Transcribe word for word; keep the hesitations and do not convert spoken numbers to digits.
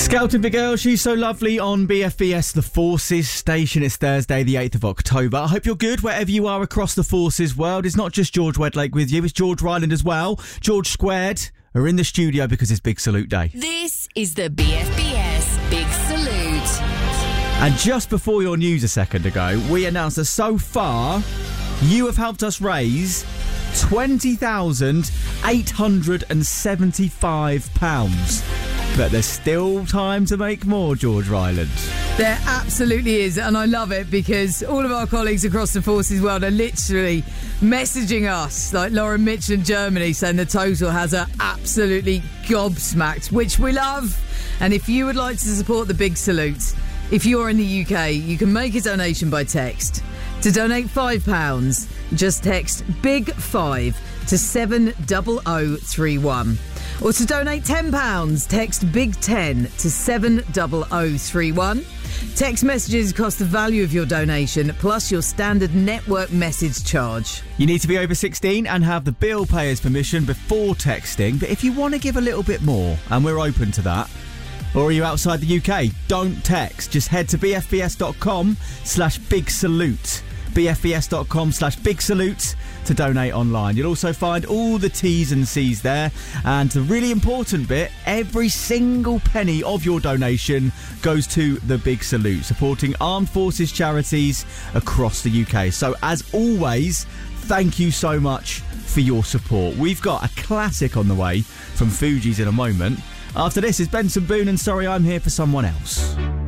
Skelton Big Girl, she's so lovely on B F B S The Forces station. It's Thursday the eighth of October. I hope you're good wherever you are across the Forces world. It's not just George Wedlake with you, it's George Ryland as well. George Squared are in the studio because it's Big Salute Day. This is the B F B S Big Salute. And just before your news a second ago, we announced that so far you have helped us raise twenty thousand eight hundred seventy-five pounds. But there's still time to make more, George Ryland. There absolutely is, and I love it because all of our colleagues across the Forces world are literally messaging us, like Lauren Mitchell in Germany, saying the total has her absolutely gobsmacked, which we love. And if you would like to support the Big Salute, if you're in the U K, you can make a donation by text. To donate five pounds, just text Big five to seven oh oh three one. Or to donate ten pounds, text Big ten to seven oh oh three one. Text messages cost the value of your donation plus your standard network message charge. You need to be over sixteen and have the bill payer's permission before texting. But if you want to give a little bit more, and we're open to that, or are you outside the U K, don't text. Just head to bfbs.com slash big salute. bfbs.com slash big salute to donate online. You'll also find all the T's and C's there. And the really important bit, every single penny of your donation goes to the Big Salute, supporting armed forces charities across the U K. So as always, thank you so much for your support. We've got a classic on the way from Fugees in a moment. After this is Benson Boone and Sorry I'm Here for Someone Else.